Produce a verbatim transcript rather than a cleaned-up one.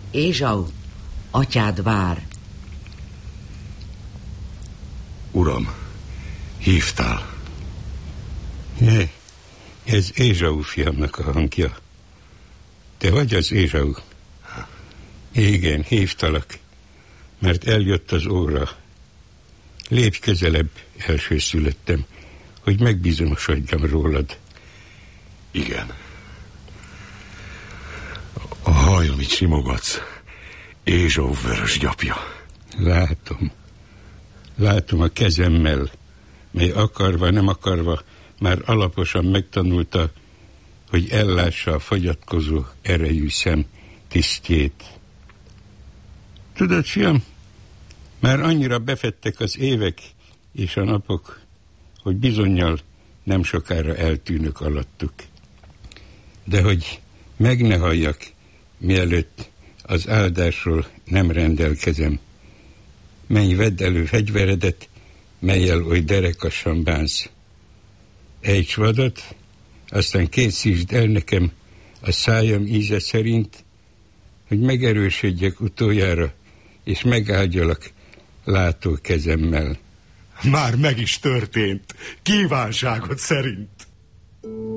Ézsau, atyád vár. Uram, hívtál? Ne, ez Ézsau fiamnak a hangja. Te vagy az Ézsau? Igen, hívtalak, mert eljött az óra. Lépj közelebb, elsőszülöttem, hogy megbizonyosodjam rólad. Igen. A haj, amit simogatsz, Ézsau vörös gyapja. Látom. Látom a kezemmel, mely akarva, nem akarva már alaposan megtanulta, hogy ellássa a fogyatkozó erejű szem tisztjét. Tudod, fiam, már annyira befettek az évek és a napok, hogy bizonnyal nem sokára eltűnök alattuk. De hogy meg ne halljak, mielőtt az áldásról nem rendelkezem, menj, vedd elő fegyveredet, mellyel oly derekasan bánsz. Ejts vadat, aztán készítsd el nekem a szájam íze szerint, hogy megerősödjek utoljára, és megáldjalak látó kezemmel. Már meg is történt, kívánságod szerint.